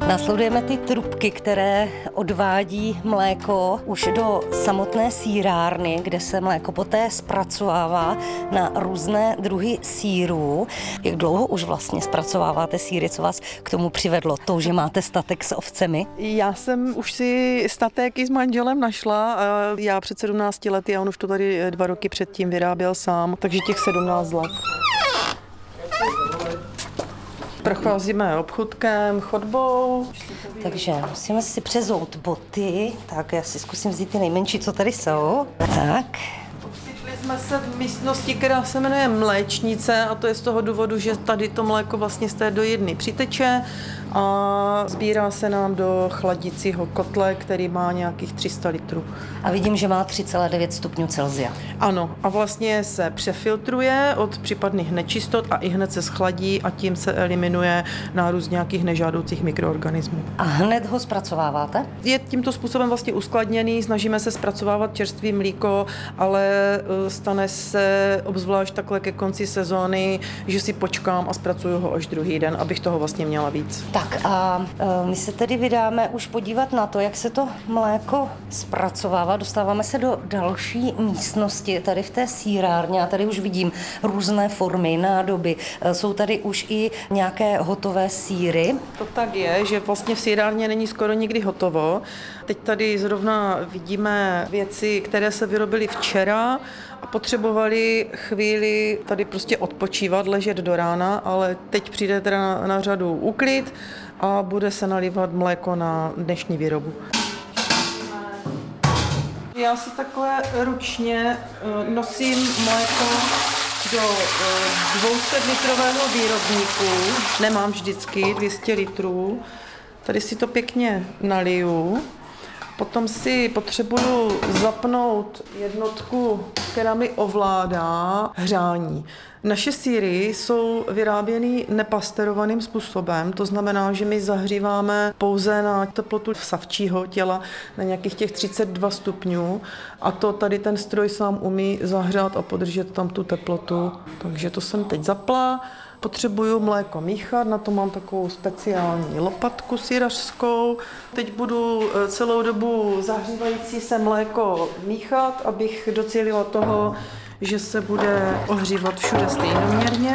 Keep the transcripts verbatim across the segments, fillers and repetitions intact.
Následujeme ty trubky, které odvádí mléko už do samotné sýrárny, kde se mléko poté zpracovává na různé druhy sýrů. Jak dlouho už vlastně zpracováváte sýry? Co vás k tomu přivedlo? To, že máte statek s ovcemi? Já jsem už si statek i s manželem našla. Já před sedmnácti lety a on už to tady dva roky předtím vyráběl sám, takže těch sedmnáct let. Procházíme obchůdkem, chodbou. Takže musíme si přezout boty. Tak já si zkusím vzít ty nejmenší, co tady jsou. Tak. Ocitli jsme se v místnosti, která se jmenuje Mléčnice, a to je z toho důvodu, že tady to mléko vlastně z té dojedny přiteče a sbírá se nám do chladicího kotle, který má nějakých tři sta litrů. A vidím, že má tři celá devět stupňů Celsia. Ano, a vlastně se přefiltruje od případných nečistot a i hned se schladí a tím se eliminuje nárůst nějakých nežádoucích mikroorganismů. A hned ho zpracováváte? Je tímto způsobem vlastně uskladněný, snažíme se zpracovávat čerstvý mlíko, ale stane se obzvlášť takhle ke konci sezóny, že si počkám a zpracuju ho až druhý den, abych toho vlastně měla víc. Tak a my se tedy vydáme už podívat na to, jak se to mléko zpracovává. Dostáváme se do další místnosti, tady v té sýrárně, a tady už vidím různé formy, nádoby. Jsou tady už i nějaké hotové sýry. To tak je, že vlastně v sýrárně není skoro nikdy hotovo. Teď tady zrovna vidíme věci, které se vyrobily včera a potřebovali chvíli tady prostě odpočívat, ležet do rána, ale teď přijde teda na, na řadu úklid a bude se nalivat mléko na dnešní výrobu. Já si takhle ručně nosím mléko do dvě stě litrového výrobníku. Nemám vždycky dvě stě litrů. Tady si to pěkně naliju. Potom si potřebuju zapnout jednotku, která mi ovládá hřání. Naše sýry jsou vyráběny nepasterovaným způsobem, to znamená, že my zahříváme pouze na teplotu savčího těla na nějakých těch třicet dva stupňů a to tady ten stroj sám umí zahřát a podržet tam tu teplotu. Takže to jsem teď zapla. Potřebuju mléko míchat, na to mám takovou speciální lopatku sýrařskou. Teď budu celou dobu zahřívající se mléko míchat, abych docílila toho, že se bude ohřívat všude stejnoměrně.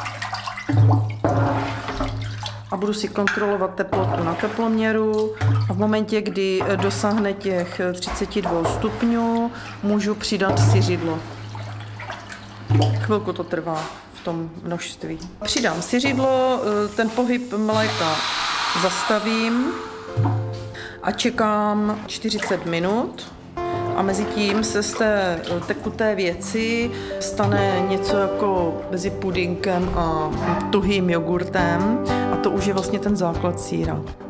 A budu si kontrolovat teplotu na teploměru a v momentě, kdy dosáhne těch třicet dva stupňů, můžu přidat syřidlo. Chvilku to trvá v tom množství. Přidám syřidlo, ten pohyb mléka zastavím a čekám čtyřicet minut. A mezi tím se z té tekuté věci stane něco jako mezi pudinkem a tuhým jogurtem a to už je vlastně ten základ sýra.